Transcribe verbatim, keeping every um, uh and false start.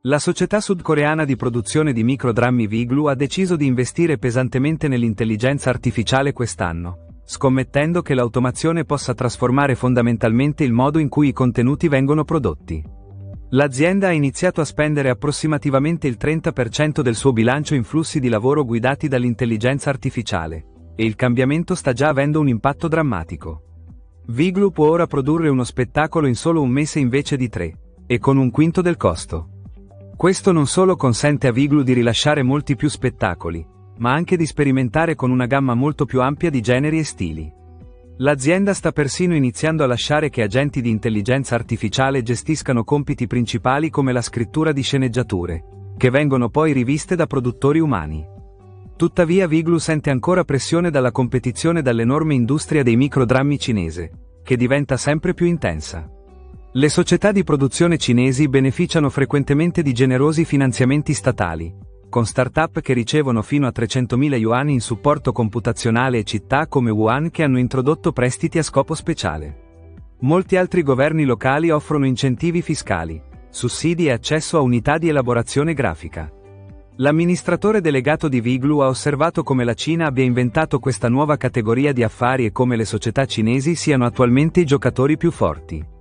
La società sudcoreana di produzione di microdrammi Viglu ha deciso di investire pesantemente nell'intelligenza artificiale quest'anno, scommettendo che l'automazione possa trasformare fondamentalmente il modo in cui i contenuti vengono prodotti. L'azienda ha iniziato a spendere approssimativamente il trenta per cento del suo bilancio in flussi di lavoro guidati dall'intelligenza artificiale, e il cambiamento sta già avendo un impatto drammatico. Viglu può ora produrre uno spettacolo in solo un mese invece di tre, e con un quinto del costo. Questo non solo consente a Viglu di rilasciare molti più spettacoli, ma anche di sperimentare con una gamma molto più ampia di generi e stili. L'azienda sta persino iniziando a lasciare che agenti di intelligenza artificiale gestiscano compiti principali come la scrittura di sceneggiature, che vengono poi riviste da produttori umani. Tuttavia Viglu sente ancora pressione dalla competizione dall'enorme industria dei microdrammi cinese, che diventa sempre più intensa. Le società di produzione cinesi beneficiano frequentemente di generosi finanziamenti statali, con start-up che ricevono fino a trecentomila yuan in supporto computazionale e città come Wuhan che hanno introdotto prestiti a scopo speciale. Molti altri governi locali offrono incentivi fiscali, sussidi e accesso a unità di elaborazione grafica. L'amministratore delegato di Viglu ha osservato come la Cina abbia inventato questa nuova categoria di affari e come le società cinesi siano attualmente i giocatori più forti.